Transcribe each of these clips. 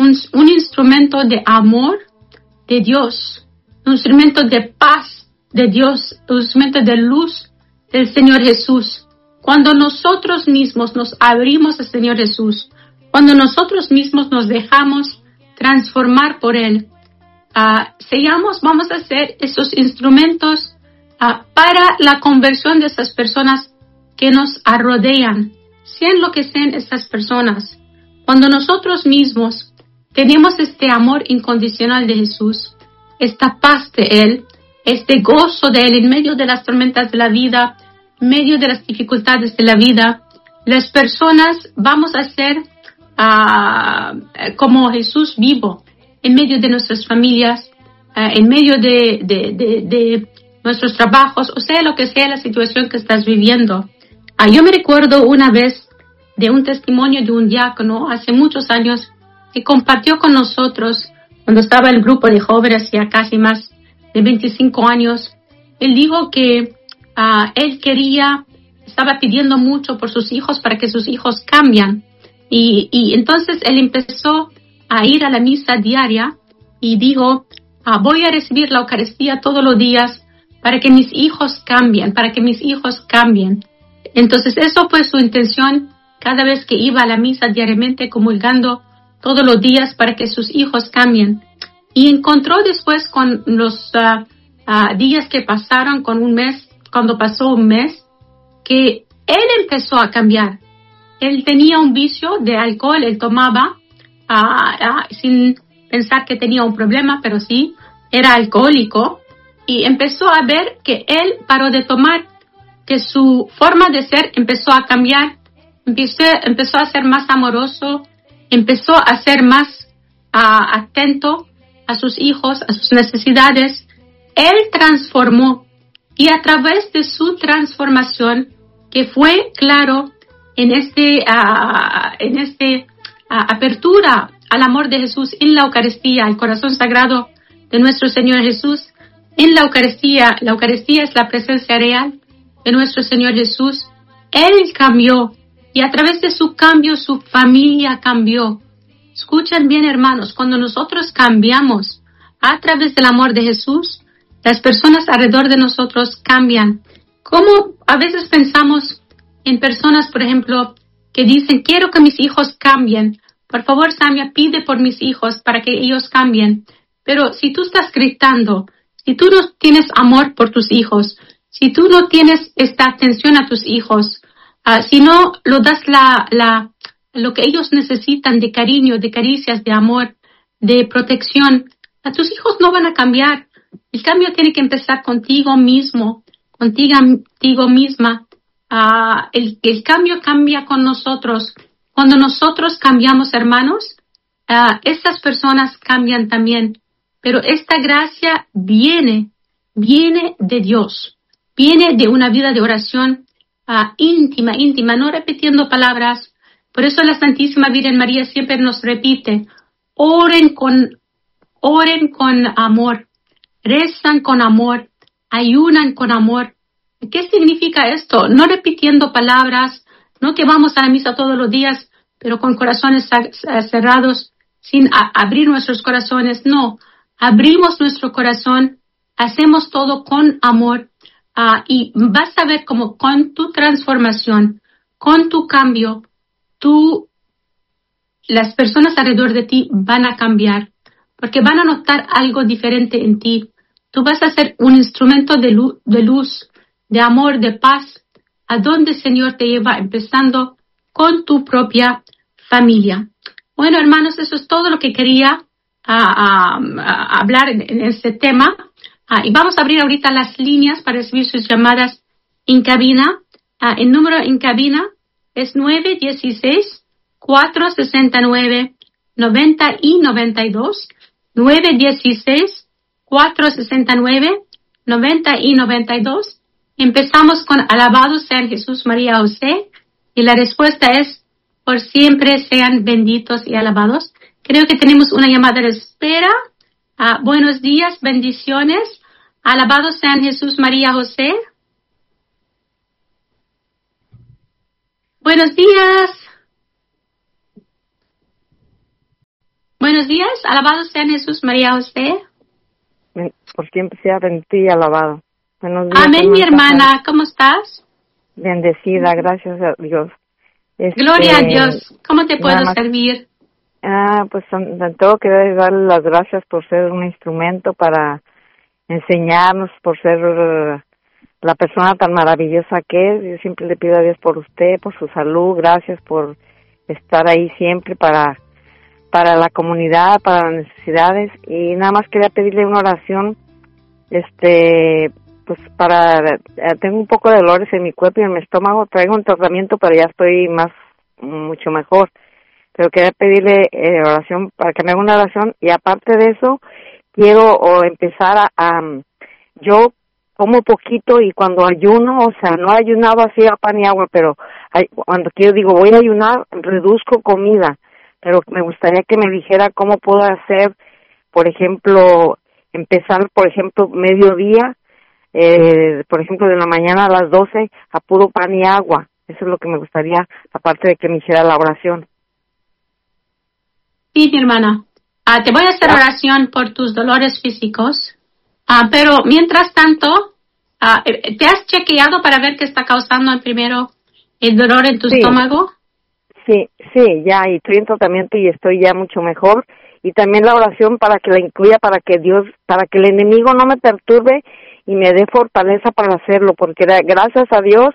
un instrumento de amor de Dios, un instrumento de paz de Dios, un instrumento de luz del Señor Jesús. Cuando nosotros mismos nos abrimos al Señor Jesús, cuando nosotros mismos nos dejamos transformar por Él, vamos a ser esos instrumentos para la conversión de esas personas que nos rodean, sean lo que sean estas personas. Cuando nosotros mismos tenemos este amor incondicional de Jesús, esta paz de Él, este gozo de Él en medio de las tormentas de la vida, en medio de las dificultades de la vida, las personas vamos a ser como Jesús vivo en medio de nuestras familias, en medio de nuestros trabajos, o sea, lo que sea la situación que estás viviendo. Yo me recuerdo una vez de un testimonio de un diácono hace muchos años que compartió con nosotros cuando estaba el grupo de jóvenes, ya casi más de 25 años. Él dijo que él estaba pidiendo mucho por sus hijos para que sus hijos cambien. Y entonces él empezó a ir a la misa diaria y dijo, voy a recibir la Eucaristía todos los días para que mis hijos cambien, Entonces eso fue su intención cada vez que iba a la misa diariamente, comulgando todos los días para que sus hijos cambien. Y encontró después con los días que pasaron, cuando pasó un mes, que él empezó a cambiar. Él tenía un vicio de alcohol, él tomaba sin pensar que tenía un problema, pero sí, era alcohólico. Y empezó a ver que él paró de tomar, que su forma de ser empezó a cambiar, empezó a ser más amoroso, empezó a ser más atento a sus hijos, a sus necesidades. Él transformó, y a través de su transformación, que fue claro en apertura al amor de Jesús en la Eucaristía, al corazón sagrado de nuestro Señor Jesús, en la Eucaristía es la presencia real de nuestro Señor Jesús. Él cambió, y a través de su cambio, su familia cambió. Escuchen bien, hermanos, cuando nosotros cambiamos a través del amor de Jesús, las personas alrededor de nosotros cambian. Como a veces pensamos en personas, por ejemplo, que dicen, quiero que mis hijos cambien. Por favor, Samia, pide por mis hijos para que ellos cambien. Pero si tú estás gritando, si tú no tienes amor por tus hijos, si tú no tienes esta atención a tus hijos, si no lo das lo que ellos necesitan de cariño, de caricias, de amor, de protección, a tus hijos no van a cambiar. El cambio tiene que empezar contigo mismo, contigo misma. El cambio cambia con nosotros. Cuando nosotros cambiamos, hermanos, estas personas cambian también. Pero esta gracia viene de Dios, viene de una vida de oración íntima, no repitiendo palabras. Por eso la Santísima Virgen María siempre nos repite, oren con amor, rezan con amor, ayunan con amor. ¿Qué significa esto? No repitiendo palabras, no que vamos a la misa todos los días, pero con corazones cerrados, sin abrir nuestros corazones. No, abrimos nuestro corazón, hacemos todo con amor, y vas a ver cómo con tu transformación, con tu cambio, las personas alrededor de ti van a cambiar, porque van a notar algo diferente en ti. Tú vas a ser un instrumento de luz, de amor, de paz, a donde el Señor te lleva, empezando con tu propia familia. Bueno, hermanos, eso es todo lo que quería hablar en este tema. Y vamos a abrir ahorita las líneas para recibir sus llamadas en cabina. El número en cabina es 916-469-90 y 92. 916-469-90 y 92. Empezamos con alabados sean Jesús, María, José. Y la respuesta es, por siempre sean benditos y alabados. Creo que tenemos una llamada de espera. Buenos días, bendiciones. Alabados sean Jesús, María, José. Buenos días. Buenos buenos días. Alabado sea Jesús, María José. Por siempre sea bendito y alabado. Buenos días. Amén, mi hermana. ¿Cómo estás? Bendecida, gracias a Dios. Gloria a Dios. ¿Cómo te puedo servir? Pues tengo que darle las gracias por ser un instrumento para enseñarnos, por ser la persona tan maravillosa que es. Yo siempre le pido a Dios por usted, por su salud. Gracias por estar ahí siempre para la comunidad, para las necesidades. Y nada más quería pedirle una oración, pues tengo un poco de dolores en mi cuerpo y en mi estómago. Traigo un tratamiento, pero ya estoy mucho mejor. Pero quería pedirle oración, para que me haga una oración. Y aparte de eso, quiero empezar yo como poquito, y cuando ayuno, o sea, no he ayunado así a pan y agua, pero cuando digo voy a ayunar, reduzco comida. Pero me gustaría que me dijera cómo puedo hacer, por ejemplo, empezar, por ejemplo, mediodía, por ejemplo, de la mañana a las 12, a puro pan y agua. Eso es lo que me gustaría, aparte de que me hiciera la oración. Sí, mi hermana. Te voy a hacer oración por tus dolores físicos, pero mientras tanto, ¿te has chequeado para ver qué está causando primero el dolor en tu estómago? Sí, ya, y estoy en tratamiento y estoy ya mucho mejor. Y también la oración para que la incluya, para que el enemigo no me perturbe y me dé fortaleza para hacerlo, porque gracias a Dios,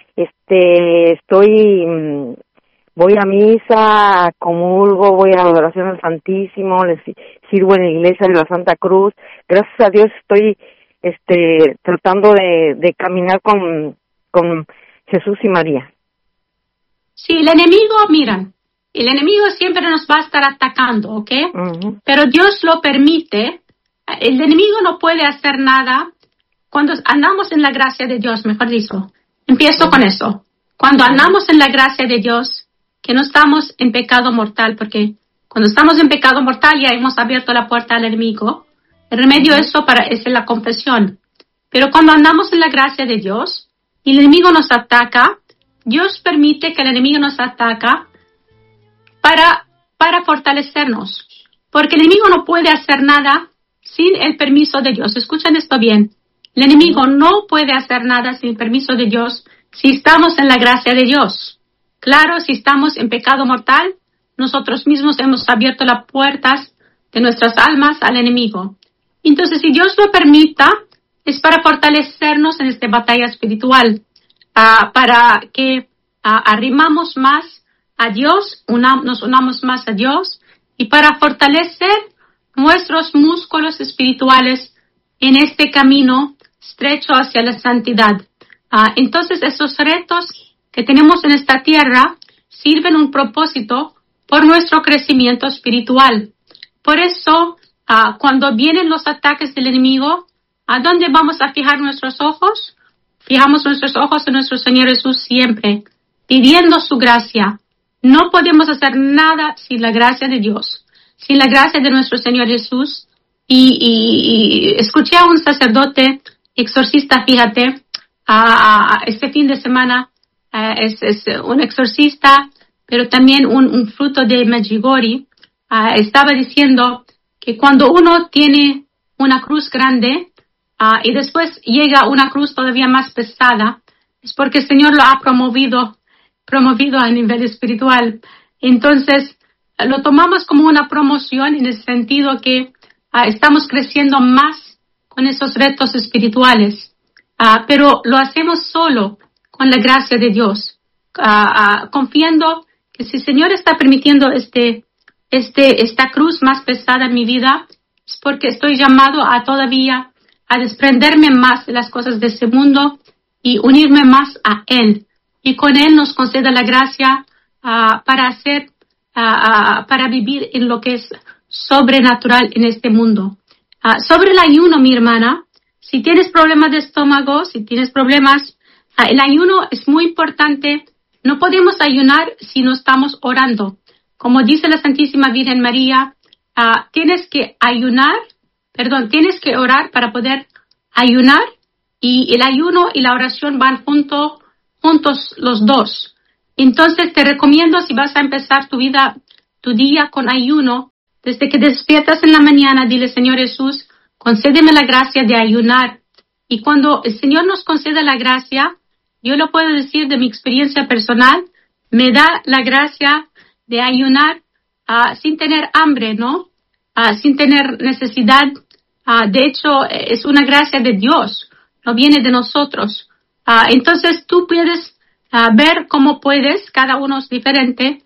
voy a misa, comulgo, voy a la adoración al Santísimo, les sirvo en la iglesia de la Santa Cruz. Gracias a Dios estoy, tratando de caminar con Jesús y María. Sí, el enemigo siempre nos va a estar atacando, ¿ok? Uh-huh. Pero Dios lo permite. El enemigo no puede hacer nada cuando andamos en la gracia de Dios, mejor dicho. Empiezo con eso. Cuando andamos en la gracia de Dios, que no estamos en pecado mortal, porque cuando estamos en pecado mortal ya hemos abierto la puerta al enemigo. El remedio es la confesión. Pero cuando andamos en la gracia de Dios y el enemigo nos ataca, Dios permite que el enemigo nos ataca para fortalecernos, porque el enemigo no puede hacer nada sin el permiso de Dios. Escuchen esto bien. El enemigo no puede hacer nada sin el permiso de Dios si estamos en la gracia de Dios. Claro, si estamos en pecado mortal, nosotros mismos hemos abierto las puertas de nuestras almas al enemigo. Entonces, si Dios lo permita, es para fortalecernos en esta batalla espiritual. Para que arrimamos más a Dios, nos unamos más a Dios, y para fortalecer nuestros músculos espirituales en este camino estrecho hacia la santidad. Entonces, esos retos que tenemos en esta tierra sirven un propósito por nuestro crecimiento espiritual. Por eso, cuando vienen los ataques del enemigo, ¿a dónde vamos a fijar nuestros ojos? Fijamos nuestros ojos en nuestro Señor Jesús siempre, pidiendo su gracia. No podemos hacer nada sin la gracia de Dios, sin la gracia de nuestro Señor Jesús. Y escuché a un sacerdote exorcista, fíjate, este fin de semana, es un exorcista, pero también un fruto de Medjugorje, estaba diciendo que cuando uno tiene una cruz grande, y después llega una cruz todavía más pesada, es porque el Señor lo ha promovido a nivel espiritual. Entonces, lo tomamos como una promoción en el sentido que estamos creciendo más con esos retos espirituales. Pero lo hacemos solo con la gracia de Dios, confiando que si el Señor está permitiendo esta cruz más pesada en mi vida, es porque estoy llamado a desprenderme más de las cosas de este mundo y unirme más a Él. Y con Él nos conceda la gracia para vivir en lo que es sobrenatural en este mundo. Sobre el ayuno, mi hermana, si tienes problemas de estómago, si tienes problemas, el ayuno es muy importante. No podemos ayunar si no estamos orando. Como dice la Santísima Virgen María, tienes que orar para poder ayunar, y el ayuno y la oración van juntos los dos. Entonces te recomiendo, si vas a empezar tu día con ayuno, Desde que despiertas en la mañana, dile, Señor Jesús, concédeme la gracia de ayunar. Y cuando el Señor nos concede la gracia, yo lo puedo decir de mi experiencia personal, me da la gracia de ayunar sin tener hambre, ¿no? Sin tener necesidad. De hecho, es una gracia de Dios, no viene de nosotros. Entonces tú puedes ver cómo puedes, cada uno es diferente.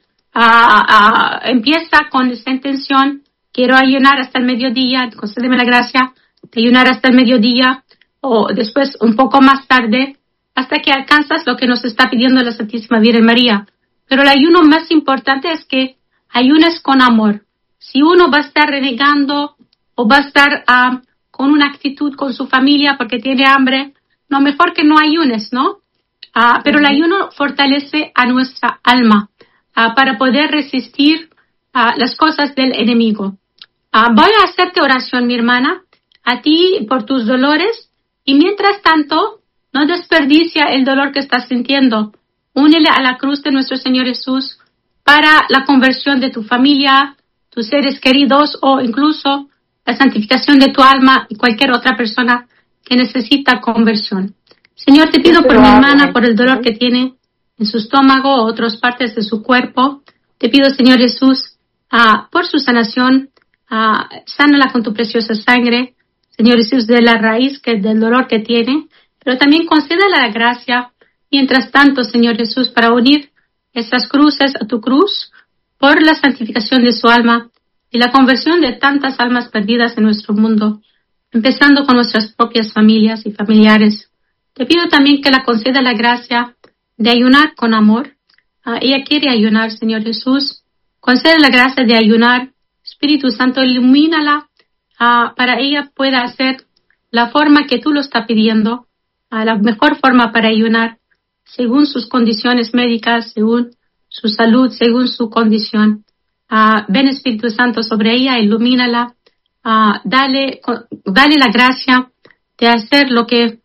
Empieza con esta intención, quiero ayunar hasta el mediodía, concédeme la gracia de ayunar hasta el mediodía, o después un poco más tarde, hasta que alcanzas lo que nos está pidiendo la Santísima Virgen María. Pero el ayuno más importante es que ayunes con amor. Si uno va a estar renegando o va a estar con una actitud con su familia porque tiene hambre, no, mejor que no ayunes, ¿no? Pero el ayuno fortalece a nuestra alma para poder resistir las cosas del enemigo. Voy a hacerte oración, mi hermana, a ti por tus dolores, y mientras tanto, no desperdicia el dolor que estás sintiendo. Únele a la cruz de nuestro Señor Jesús para la conversión de tu familia, tus seres queridos, o incluso la santificación de tu alma y cualquier otra persona que necesita conversión. Señor, te pido por mi hermana, por el dolor que tiene en su estómago o otras partes de su cuerpo. Te pido, Señor Jesús, por su sanación, sánala con tu preciosa sangre, Señor Jesús, de la raíz del dolor que tiene, pero también concédale la gracia, mientras tanto, Señor Jesús, para unir esas cruces a tu cruz por la santificación de su alma y la conversión de tantas almas perdidas en nuestro mundo, empezando con nuestras propias familias y familiares. Te pido también que la conceda la gracia de ayunar con amor. Ella quiere ayunar, Señor Jesús. Concede la gracia de ayunar. Espíritu Santo, ilumínala para ella pueda hacer la forma que tú lo estás pidiendo, la mejor forma para ayunar, según sus condiciones médicas, según su salud, según su condición. Ven, Espíritu Santo, sobre ella, ilumínala, dale la gracia de hacer lo que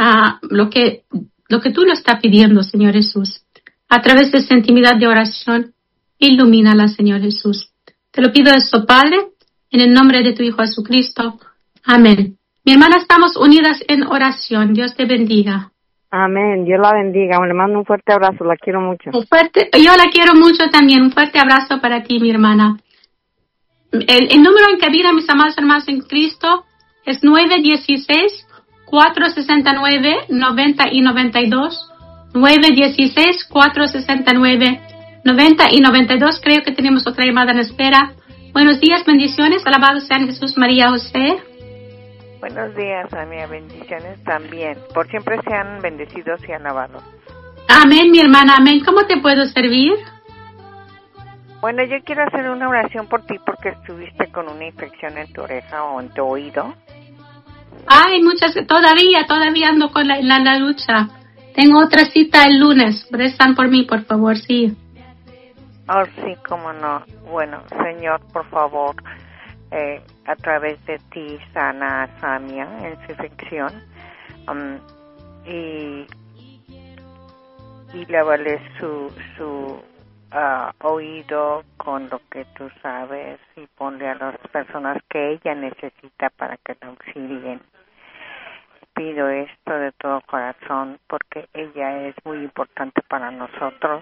tú lo estás pidiendo, Señor Jesús. A través de esa intimidad de oración, ilumínala, Señor Jesús. Te lo pido esto, Padre, en el nombre de tu Hijo Jesucristo. Amén. Mi hermana, estamos unidas en oración. Dios te bendiga. Amén. Dios la bendiga. Le mando un fuerte abrazo. La quiero mucho. Yo la quiero mucho también. Un fuerte abrazo para ti, mi hermana. El número en cabina, mis amados hermanos en Cristo, es 916-469-90 y 92. 916-469-90 y 92. Creo que tenemos otra llamada en espera. Buenos días, bendiciones. Alabado sean Jesús, María, José. Buenos días, Ania. Bendiciones también. Por siempre sean bendecidos y alabados. Amén, mi hermana. Amén. ¿Cómo te puedo servir? Bueno, yo quiero hacer una oración por ti porque estuviste con una infección en tu oreja o en tu oído. Ay, todavía ando con la lucha. Tengo otra cita el lunes. Rezan por mí, por favor, sí. Oh, sí, cómo no. Bueno, Señor, por favor, a través de ti sana a Samia en su infección y lávale su oído con lo que tú sabes y ponle a las personas que ella necesita para que la auxilien. Pido esto de todo corazón porque ella es muy importante para nosotros.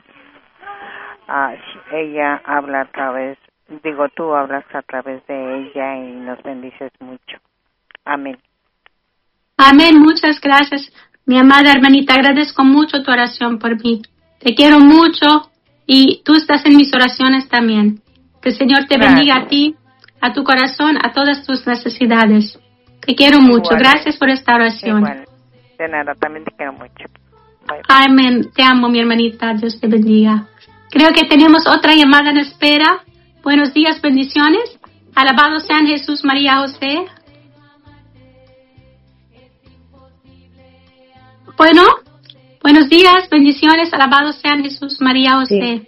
Ella habla tú hablas a través de ella y nos bendices mucho. Amén. Amén, muchas gracias. Mi amada hermanita, agradezco mucho tu oración por mí. Te quiero mucho y tú estás en mis oraciones también. Que el Señor te bendiga a ti, a tu corazón, a todas tus necesidades. Te quiero mucho. Gracias por esta oración. Igual. De nada, también te quiero mucho. Bye. Amén. Te amo, mi hermanita. Dios te bendiga. Creo que tenemos otra llamada en espera. Buenos días, bendiciones. Alabado sean Jesús, María, José. Bueno, buenos días, bendiciones. Alabado sean Jesús, María, José. Sí.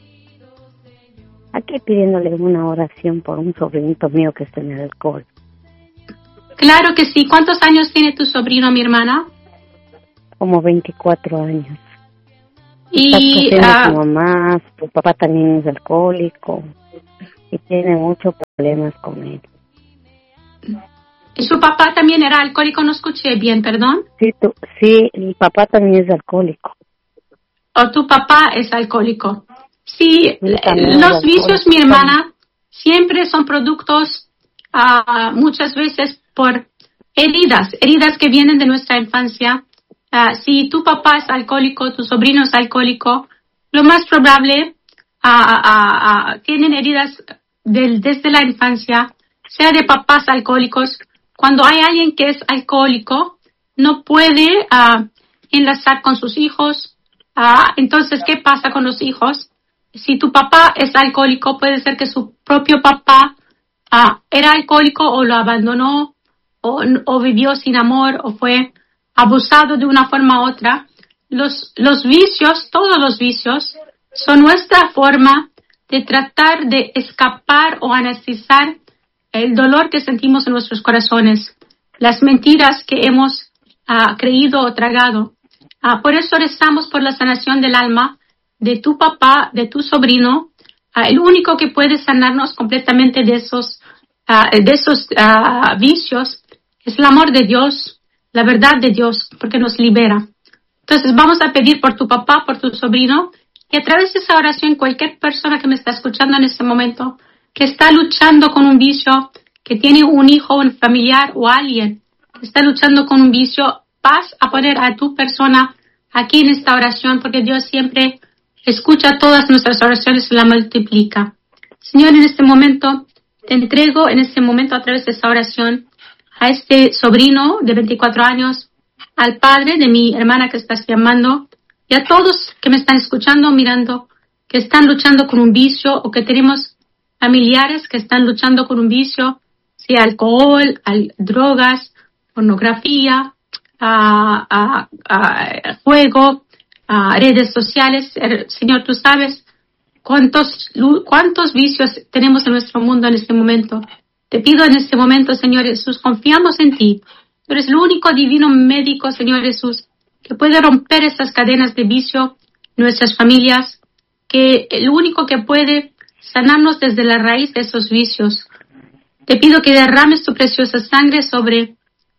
Aquí pidiéndole una oración por un sobrinito mío que está en el alcohol. Claro que sí. ¿Cuántos años tiene tu sobrino, mi hermana? Como 24 años. Y su mamá, su papá también es alcohólico y tiene mucho problemas con él. ¿Y su papá también era alcohólico? No escuché bien, perdón. Sí, mi papá también es alcohólico. ¿O tu papá es alcohólico? Sí, los vicios, mi hermana, hermana, siempre son productos muchas veces por heridas que vienen de nuestra infancia. Si tu papá es alcohólico, tu sobrino es alcohólico, lo más probable tienen heridas desde la infancia, sea de papás alcohólicos. Cuando hay alguien que es alcohólico, no puede enlazar con sus hijos. Entonces, ¿qué pasa con los hijos? Si tu papá es alcohólico, puede ser que su propio papá era alcohólico o lo abandonó o vivió sin amor o fue abusado de una forma u otra. Los vicios, todos los vicios, son nuestra forma de tratar de escapar o anestesiar el dolor que sentimos en nuestros corazones, las mentiras que hemos creído o tragado. Por eso rezamos por la sanación del alma de tu papá, de tu sobrino. El único que puede sanarnos completamente de esos vicios es el amor de Dios, la verdad de Dios, porque nos libera. Entonces vamos a pedir por tu papá, por tu sobrino, y a través de esa oración cualquier persona que me está escuchando en este momento, que está luchando con un vicio, que tiene un hijo, un familiar o alguien que está luchando con un vicio, vas a poner a tu persona aquí en esta oración, porque Dios siempre escucha todas nuestras oraciones y la multiplica. Señor, en este momento, te entrego en este momento a través de esta oración a este sobrino de 24 años, al padre de mi hermana que estás llamando, y a todos que me están escuchando, mirando, que están luchando con un vicio o que tenemos familiares que están luchando con un vicio, sea alcohol, drogas, pornografía, juego, redes sociales. Señor, tú sabes cuántos vicios tenemos en nuestro mundo en este momento. Te pido en este momento, Señor Jesús, confiamos en ti. Tú eres el único divino médico, Señor Jesús, que puede romper estas cadenas de vicio en nuestras familias, que el único que puede sanarnos desde la raíz de esos vicios. Te pido que derrames tu preciosa sangre sobre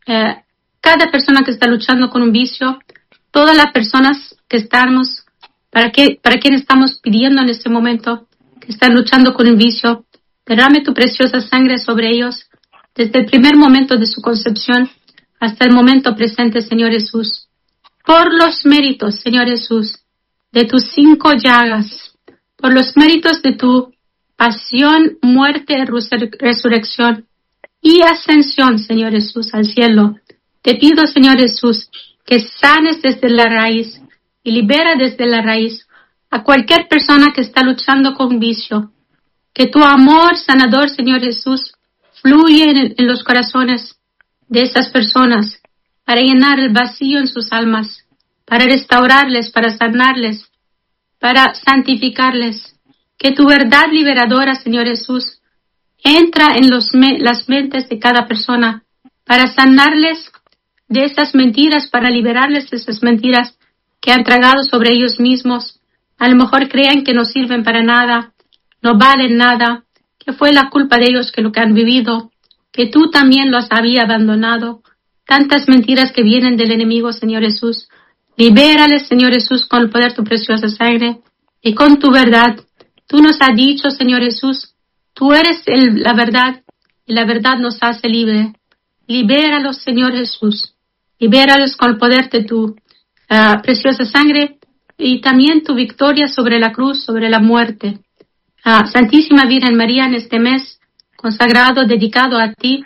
cada persona que está luchando con un vicio, todas las personas que estamos, para quien estamos pidiendo en este momento, que están luchando con un vicio. Derrame tu preciosa sangre sobre ellos, desde el primer momento de su concepción hasta el momento presente, Señor Jesús. Por los méritos, Señor Jesús, de tus 5 llagas, por los méritos de tu pasión, muerte, resurrección y ascensión, Señor Jesús, al cielo. Te pido, Señor Jesús, que sanes desde la raíz y libera desde la raíz a cualquier persona que está luchando con vicio. Que tu amor sanador, Señor Jesús, fluye en los corazones de esas personas para llenar el vacío en sus almas, para restaurarles, para sanarles, para santificarles. Que tu verdad liberadora, Señor Jesús, entra en las mentes de cada persona para sanarles de esas mentiras, para liberarles de esas mentiras que han tragado sobre ellos mismos. A lo mejor creen que no sirven para nada, no valen nada, que fue la culpa de ellos que lo que han vivido, que tú también los habías abandonado. Tantas mentiras que vienen del enemigo, Señor Jesús. Libérales, Señor Jesús, con el poder de tu preciosa sangre y con tu verdad. Tú nos has dicho, Señor Jesús, tú eres la verdad y la verdad nos hace libre. Libéralos, Señor Jesús. Libéralos con el poder de tu preciosa sangre y también tu victoria sobre la cruz, sobre la muerte. Santísima Virgen María, en este mes consagrado, dedicado a ti,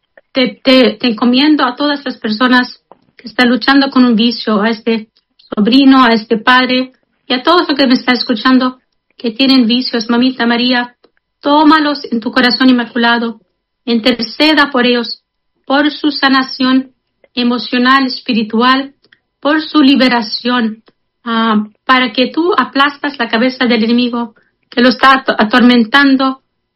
te encomiendo a todas las personas que están luchando con un vicio, a este sobrino, a este padre y a todos los que me están escuchando que tienen vicios. Mamita María, tómalos en tu corazón inmaculado, interceda por ellos, por su sanación emocional, espiritual, por su liberación, para que tú aplastas la cabeza del enemigo que lo está atormentando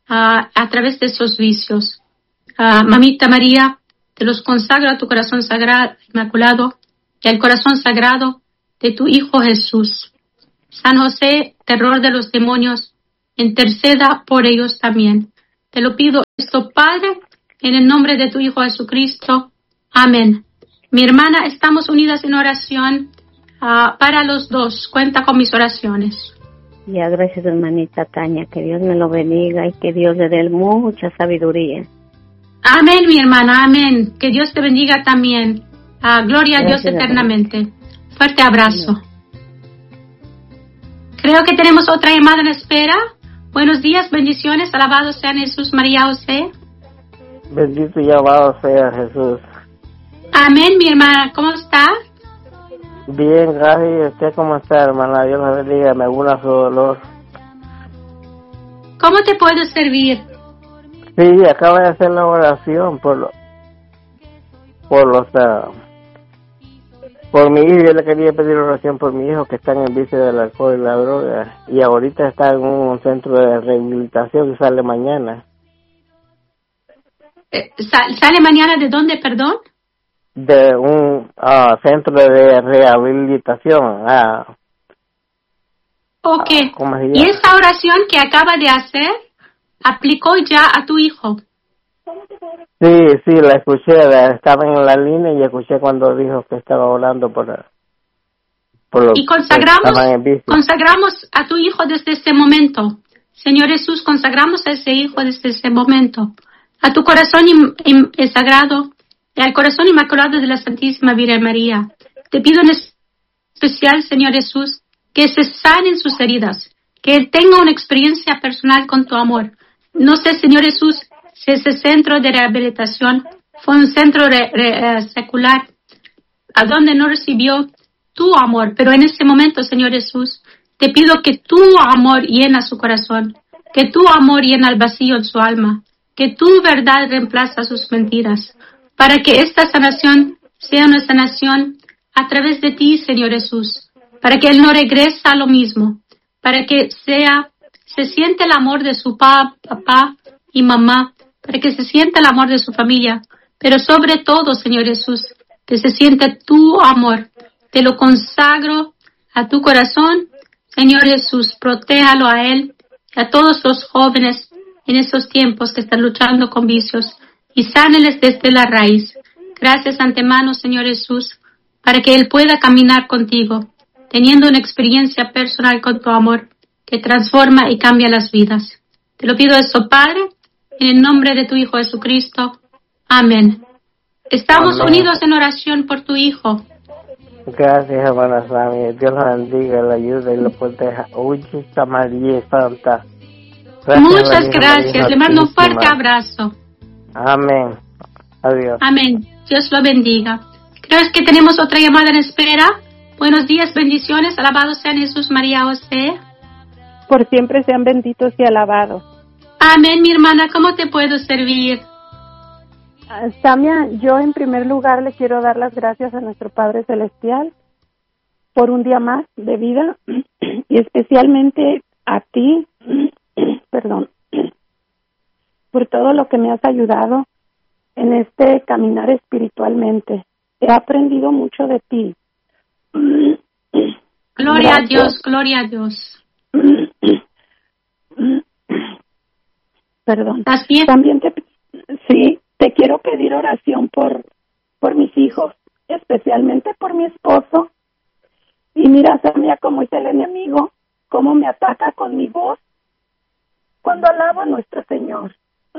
a través de esos vicios. Mamita María, te los consagro a tu corazón sagrado, inmaculado, y al corazón sagrado de tu Hijo Jesús. San José, terror de los demonios, interceda por ellos también. Te lo pido esto, Padre, en el nombre de tu Hijo Jesucristo. Amén. Mi hermana, estamos unidas en oración para los dos. Cuenta con mis oraciones. Ya, gracias, hermanita Tania. Que Dios me lo bendiga y que Dios le dé mucha sabiduría. Amén, mi hermana, amén. Que Dios te bendiga también. Gloria a Dios eternamente. Fuerte abrazo. Creo que tenemos otra llamada en espera. Buenos días, bendiciones. Alabado sea Jesús, María José. Bendito y alabado sea Jesús. Amén, mi hermana. ¿Cómo está? Bien, gracias. ¿Y usted cómo está, hermana? Dios la bendiga. Me una su dolor. ¿Cómo te puedo servir? Sí, acabo de hacer la oración por mi hijo. Yo le quería pedir oración por mi hijo que está en el vicio del alcohol y la droga. Y ahorita está en un centro de rehabilitación que sale mañana. ¿Sale mañana de dónde, perdón? De un centro de rehabilitación. Ok. ¿Cómo se llama? ¿Y esta oración que acaba de hacer aplicó ya a tu hijo? Sí, la escuché. Estaba en la línea y escuché cuando dijo que estaba orando por los y consagramos a tu hijo desde este momento. Señor Jesús, consagramos a ese hijo desde ese momento. A tu corazón sagrado y al corazón inmaculado de la Santísima Virgen María. Te pido en especial, Señor Jesús, que se sanen sus heridas, que él tenga una experiencia personal con tu amor. No sé, Señor Jesús, si ese centro de rehabilitación fue un centro secular, a donde no recibió tu amor, pero en ese momento, Señor Jesús, te pido que tu amor llena su corazón, que tu amor llena el vacío en su alma, que tu verdad reemplaza sus mentiras, para que esta sanación sea una sanación a través de ti, Señor Jesús, para que él no regrese a lo mismo, para que se siente el amor de su papá y mamá, para que se sienta el amor de su familia, pero sobre todo, Señor Jesús, que se siente tu amor. Te lo consagro a tu corazón, Señor Jesús, protéjalo a él y a todos los jóvenes en estos tiempos que están luchando con vicios y sáneles desde la raíz. Gracias antemano, Señor Jesús, para que él pueda caminar contigo, teniendo una experiencia personal con tu amor que transforma y cambia las vidas. Te lo pido eso, Padre, en el nombre de tu Hijo Jesucristo. Amén. Estamos unidos en oración por tu Hijo. Gracias, hermana Sammy. Dios la bendiga, la ayuda y la proteja. María Santa. Muchas gracias. Le mando un fuerte abrazo. Amén. Adiós. Amén. Dios lo bendiga. Creo que tenemos otra llamada en espera. Buenos días, bendiciones. Alabado sean Jesús, María José. Por siempre sean benditos y alabados. Amén, mi hermana. ¿Cómo te puedo servir? Samia, yo en primer lugar le quiero dar las gracias a nuestro Padre Celestial por un día más de vida y especialmente a ti, por todo lo que me has ayudado en este caminar espiritualmente. He aprendido mucho de ti. Gloria a Dios, gloria a Dios. Perdón. ¿Estás bien? También te quiero pedir oración por mis hijos, especialmente por mi esposo. Y mira, Samia, cómo es el enemigo, cómo me ataca con mi voz cuando alabo a nuestro Señor.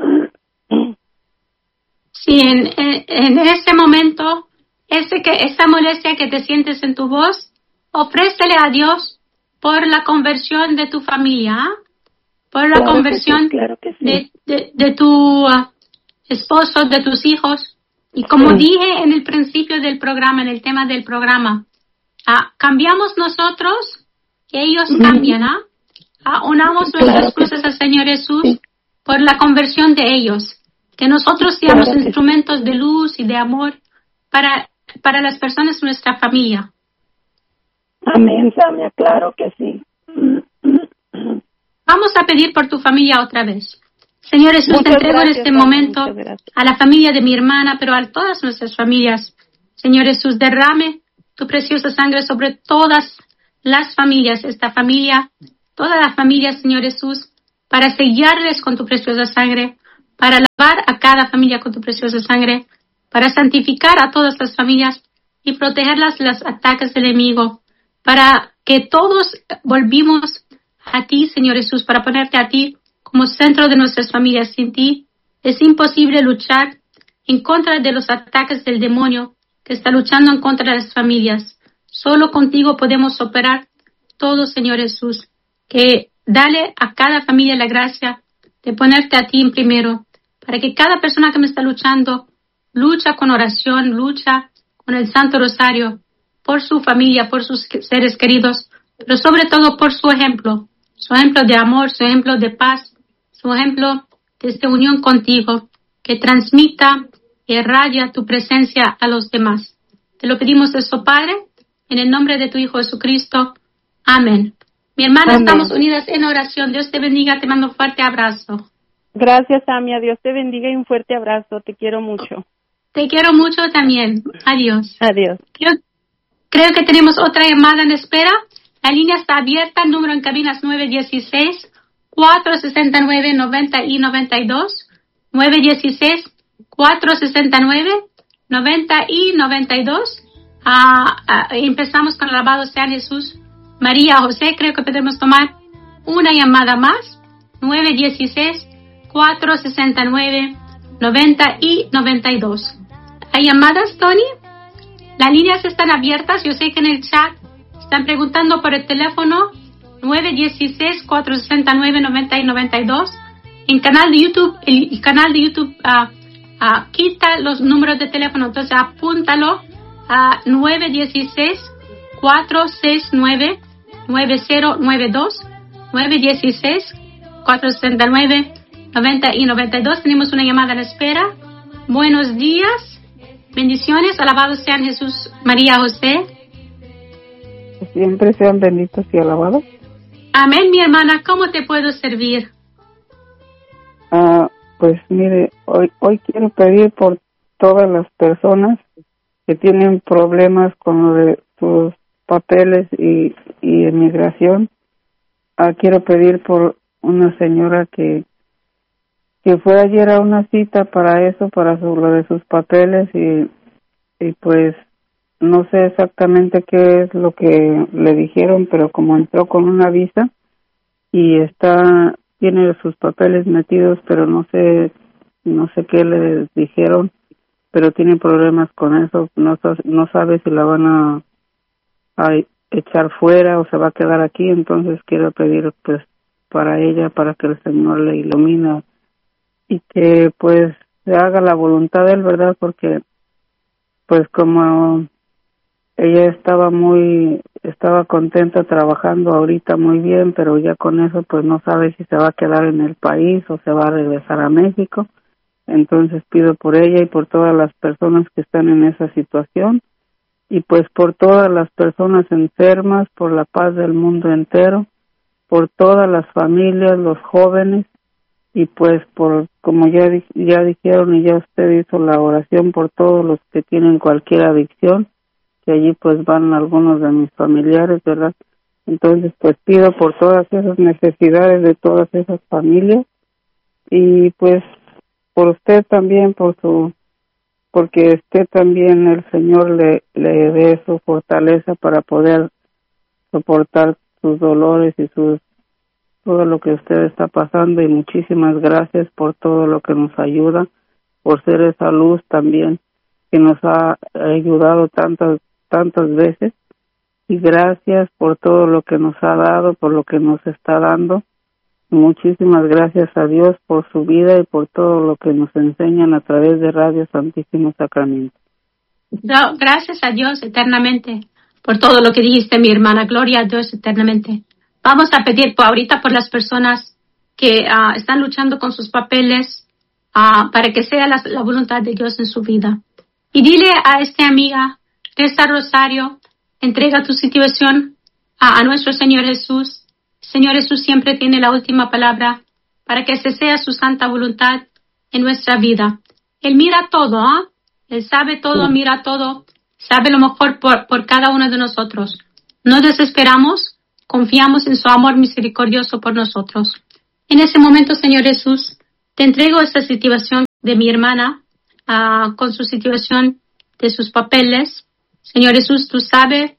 Sí, en ese momento, esa molestia que te sientes en tu voz, ofrécele a Dios por la conversión de tu familia, por la conversión de tu esposo, de tus hijos. Y como dije en el principio del programa, en el tema del programa, cambiamos nosotros, ellos cambian, unamos nuestras cruces al Señor Jesús por la conversión de ellos, que nosotros seamos instrumentos de luz y de amor para las personas de nuestra familia. Amén, Samia, claro que sí. Vamos a pedir por tu familia otra vez. Señor Jesús, te entrego en este momento a la familia de mi hermana, pero a todas nuestras familias. Señor Jesús, derrame tu preciosa sangre sobre todas las familias, esta familia, toda la familia, Señor Jesús, para sellarles con tu preciosa sangre, para lavar a cada familia con tu preciosa sangre, para santificar a todas las familias y protegerlas de los ataques del enemigo, para que todos volvimos a ti, Señor Jesús, para ponerte a ti como centro de nuestras familias. Sin ti es imposible luchar en contra de los ataques del demonio que está luchando en contra de las familias. Solo contigo podemos operar todo, Señor Jesús. Que dale a cada familia la gracia de ponerte a ti en primero, para que cada persona que me está luchando, lucha con oración, lucha con el Santo Rosario, por su familia, por sus seres queridos, pero sobre todo por su ejemplo de amor, su ejemplo de paz, su ejemplo de esta unión contigo, que transmita y irradia tu presencia a los demás. Te lo pedimos eso, Padre, en el nombre de tu Hijo Jesucristo. Amén. Mi hermana, amén. Estamos unidas en oración. Dios te bendiga, te mando un fuerte abrazo. Gracias, Amia. Dios te bendiga y un fuerte abrazo. Te quiero mucho. Te quiero mucho también. Adiós. Adiós. Creo que tenemos otra llamada en espera. La línea está abierta. El número en cabina es 916-469-90 y 92. 916-469-90 y 92. Empezamos con el alabado sea Jesús. María, José, creo que podemos tomar una llamada más. 916-469-90 y 92. ¿Hay llamadas, Tony? Las líneas están abiertas. Yo sé que en el chat están preguntando por el teléfono 916-469-90 y 92. En canal de YouTube, el canal de YouTube quita los números de teléfono, entonces apúntalo a 916-469-9092. 916-469-90 y 92. Tenemos una llamada en espera. Buenos días. Bendiciones. Alabados sean Jesús, María, José. Siempre sean benditos y alabados. Amén, mi hermana. ¿Cómo te puedo servir? Pues mire, hoy quiero pedir por todas las personas que tienen problemas con lo de sus papeles y inmigración. Quiero pedir por una señora que fue ayer a una cita para eso, para lo de sus papeles y pues no sé exactamente qué es lo que le dijeron, pero como entró con una visa y tiene sus papeles metidos, pero no sé qué le dijeron, pero tiene problemas con eso, no sabe si la van a echar fuera o se va a quedar aquí. Entonces quiero pedir pues para ella, para que el Señor le ilumine y que pues se haga la voluntad de Él, ¿verdad? Porque pues como ella estaba contenta trabajando ahorita muy bien, pero ya con eso pues no sabe si se va a quedar en el país o se va a regresar a México. Entonces pido por ella y por todas las personas que están en esa situación y pues por todas las personas enfermas, por la paz del mundo entero, por todas las familias, los jóvenes y pues por, como ya dijeron y ya usted hizo la oración, por todos los que tienen cualquier adicción, que allí pues van algunos de mis familiares, ¿verdad? Entonces pues pido por todas esas necesidades de todas esas familias y pues por usted también, porque usted también, el Señor le dé su fortaleza para poder soportar sus dolores y todo lo que usted está pasando, y muchísimas gracias por todo lo que nos ayuda, por ser esa luz también que nos ha ayudado tantas veces, y gracias por todo lo que nos ha dado, por lo que nos está dando. Muchísimas gracias a Dios por su vida y por todo lo que nos enseñan a través de Radio Santísimo Sacramento. No, gracias a Dios eternamente por todo lo que dijiste, mi hermana. Gloria a Dios eternamente. Vamos a pedir ahorita por las personas que están luchando con sus papeles para que sea la voluntad de Dios en su vida. Y dile a esta amiga, reza Rosario, entrega tu situación a nuestro Señor Jesús. Señor Jesús siempre tiene la última palabra para que se sea su santa voluntad en nuestra vida. Él mira todo, Él sabe todo, mira todo, sabe lo mejor por cada uno de nosotros. No desesperamos, confiamos en su amor misericordioso por nosotros. En ese momento, Señor Jesús, te entrego esta situación de mi hermana con su situación de sus papeles. Señor Jesús, tú sabes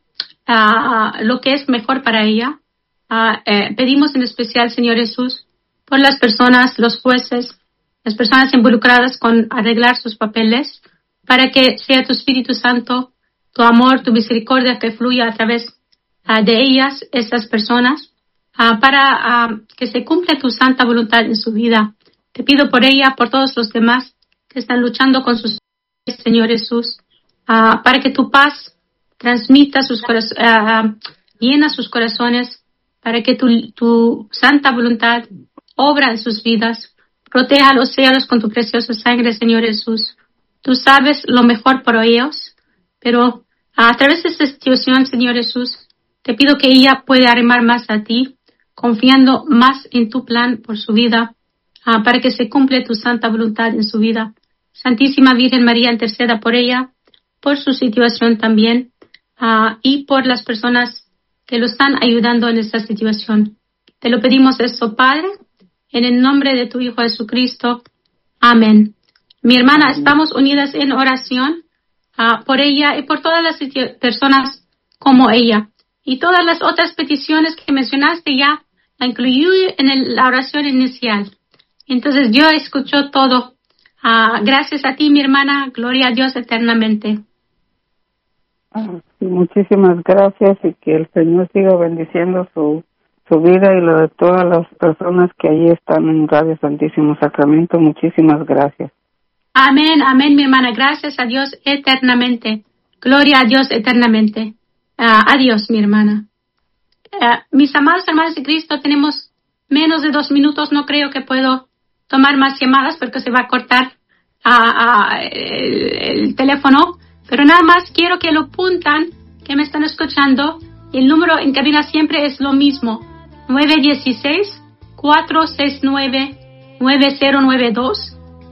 lo que es mejor para ella. Pedimos en especial, Señor Jesús, por las personas, los jueces, las personas involucradas con arreglar sus papeles, para que sea tu Espíritu Santo, tu amor, tu misericordia que fluya a través de ellas, esas personas, para que se cumpla tu santa voluntad en su vida. Te pido por ella, por todos los demás que están luchando con sus Señor Jesús, para que tu paz transmita llena sus corazones, para que tu santa voluntad obra en sus vidas. Proteja los cielos con tu preciosa sangre, Señor Jesús. Tú sabes lo mejor por ellos, pero a través de esta situación, Señor Jesús, te pido que ella pueda arrimar más a ti, confiando más en tu plan por su vida, para que se cumpla tu santa voluntad en su vida. Santísima Virgen María, interceda por ella, por su situación también, y por las personas que lo están ayudando en esta situación. Te lo pedimos esto, Padre, en el nombre de tu Hijo Jesucristo. Amén. Mi hermana, estamos unidas en oración por ella y por todas las personas como ella. Y todas las otras peticiones que mencionaste ya la incluí en la oración inicial. Entonces yo escucho todo. Gracias a ti, mi hermana. Gloria a Dios eternamente. Sí, muchísimas gracias y que el Señor siga bendiciendo su vida y lo de todas las personas que allí están en Radio Santísimo Sacramento. Muchísimas gracias. Amén, amén, mi hermana. Gracias a Dios eternamente. Gloria a Dios eternamente. Adiós, mi hermana. Mis amados hermanos de Cristo, tenemos menos de 2 minutos. No creo que puedo tomar más llamadas porque se va a cortar el teléfono. Pero nada más quiero que lo apuntan, que me están escuchando. El número en cabina siempre es lo mismo. 916-469-9092.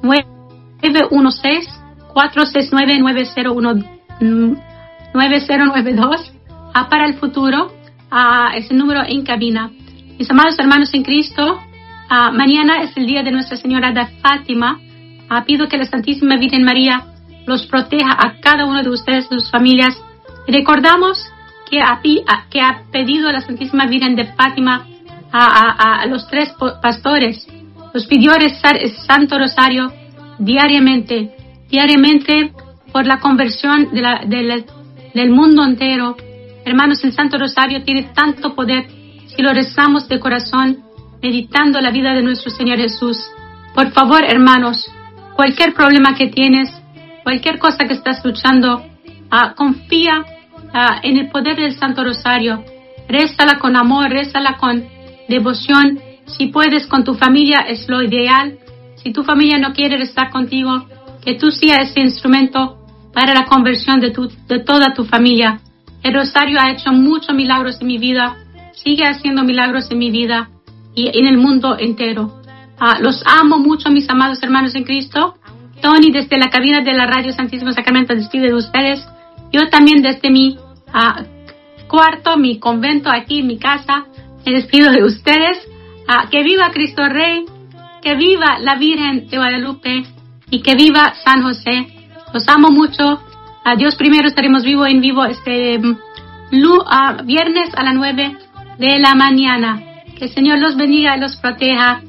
916-469-9092. Para el futuro, es el número en cabina. Mis amados hermanos en Cristo, mañana es el día de Nuestra Señora de Fátima. Pido que la Santísima Virgen María los proteja a cada uno de ustedes, de sus familias. Recordamos que ha pedido a la Santísima Virgen de Fátima a los 3 pastores, los pidió rezar el Santo Rosario diariamente por la conversión del mundo entero. Hermanos, el Santo Rosario tiene tanto poder si lo rezamos de corazón, meditando la vida de nuestro Señor Jesús. Por favor, hermanos, cualquier problema que tienes, cualquier cosa que estás luchando, confía en el poder del Santo Rosario. Rézala con amor, rézala con devoción. Si puedes con tu familia es lo ideal. Si tu familia no quiere rezar contigo, que tú seas ese instrumento para la conversión de toda tu familia. El Rosario ha hecho muchos milagros en mi vida, sigue haciendo milagros en mi vida y en el mundo entero. Los amo mucho, mis amados hermanos en Cristo. Tony, desde la cabina de la Radio Santísimo Sacramento, despide de ustedes. Yo también desde mi cuarto, mi convento aquí, mi casa, me despido de ustedes. Que viva Cristo Rey, que viva la Virgen de Guadalupe y que viva San José. Los amo mucho. Dios primero, estaremos en vivo este viernes a las 9 de la mañana. Que el Señor los bendiga y los proteja.